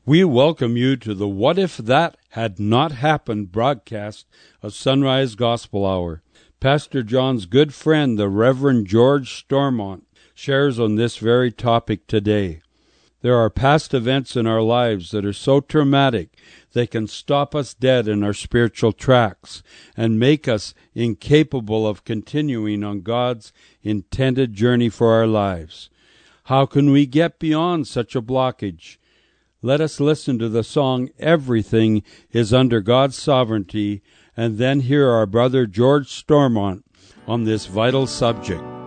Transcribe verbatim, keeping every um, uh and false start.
We welcome you to the What If That Had Not Happened broadcast of Sunrise Gospel Hour. Pastor John's good friend, the Reverend George Stormont, shares on this very topic today. There are past events in our lives that are so traumatic they can stop us dead in our spiritual tracks and make us incapable of continuing on God's intended journey for our lives. How can we get beyond such a blockage? Let us listen to the song Everything is Under God's Sovereignty, and then hear our brother George Stormont on this vital subject.